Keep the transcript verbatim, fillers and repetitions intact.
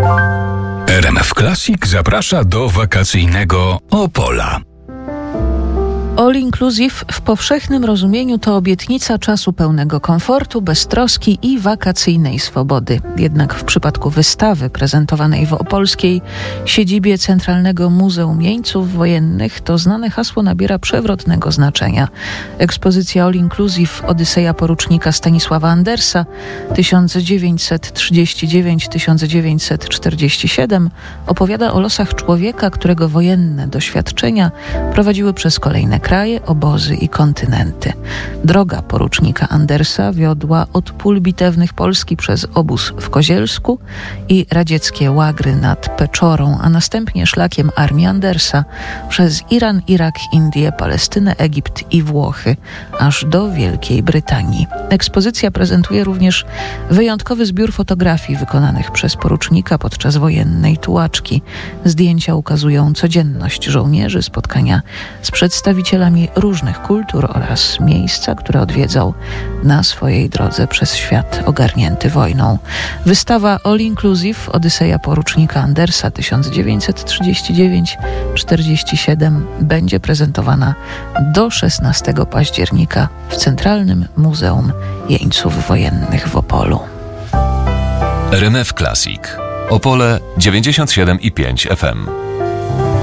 R M F Classic zaprasza do wakacyjnego Opola. All Inclusive w powszechnym rozumieniu to obietnica czasu pełnego komfortu, beztroski i wakacyjnej swobody. Jednak w przypadku wystawy prezentowanej w opolskiej siedzibie Centralnego Muzeum Jeńców Wojennych to znane hasło nabiera przewrotnego znaczenia. Ekspozycja All Inclusive Odyseja porucznika Stanisława Andersa tysiąc dziewięćset trzydziesty dziewiąty do tysiąc dziewięćset czterdziesty siódmy opowiada o losach człowieka, którego wojenne doświadczenia prowadziły przez kolejne kraje, obozy i kontynenty. Droga porucznika Andersa wiodła od pól bitewnych Polski przez obóz w Kozielsku i radzieckie łagry nad Peczorą, a następnie szlakiem armii Andersa przez Iran, Irak, Indię, Palestynę, Egipt i Włochy, aż do Wielkiej Brytanii. Ekspozycja prezentuje również wyjątkowy zbiór fotografii wykonanych przez porucznika podczas wojennej tułaczki. Zdjęcia ukazują codzienność żołnierzy, spotkania z przedstawicielami różnych kultur oraz miejsca, które odwiedzał na swojej drodze przez świat ogarnięty wojną. Wystawa All Inclusive Odyseja porucznika Andersa tysiąc dziewięćset trzydziesty dziewiąty do czterdziesty siódmy będzie prezentowana do szesnastego października w Centralnym Muzeum Jeńców Wojennych w Opolu. R M F Classic. Opole dziewięćdziesiąt siedem i pięć F M.